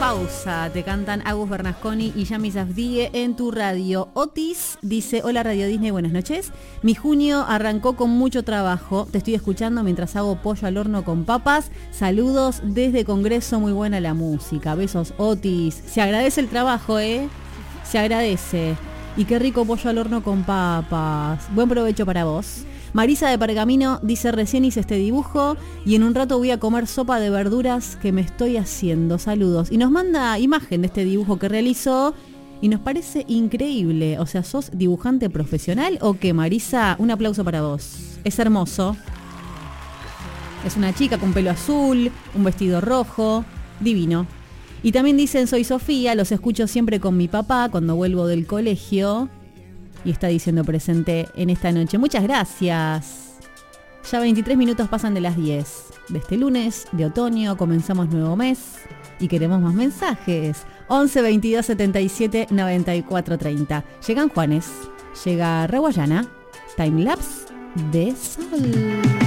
pausa. Te cantan Agus Bernasconi y Yami Safdie en tu radio. Otis dice, hola Radio Disney, buenas noches. Mi junio arrancó con mucho trabajo. Te estoy escuchando mientras hago pollo al horno con papas. Saludos desde Congreso, muy buena la música. Besos, Otis. Se agradece el trabajo, se agradece. Y qué rico pollo al horno con papas. Buen provecho para vos. Marisa de Pergamino dice, recién hice este dibujo y en un rato voy a comer sopa de verduras que me estoy haciendo. Saludos. Y nos manda imagen de este dibujo que realizó y nos parece increíble. O sea, ¿sos dibujante profesional o qué, Marisa? Un aplauso para vos. Es hermoso. Es una chica con pelo azul, un vestido rojo, divino. Y también dicen, soy Sofía, los escucho siempre con mi papá cuando vuelvo del colegio. Y está diciendo presente en esta noche. Muchas gracias. Ya 23 minutos pasan de las 10. De este lunes de otoño comenzamos nuevo mes y queremos más mensajes. 11 22 77 94 30. Llegan Juanes, llega Raguayana, Timelapse de Sol.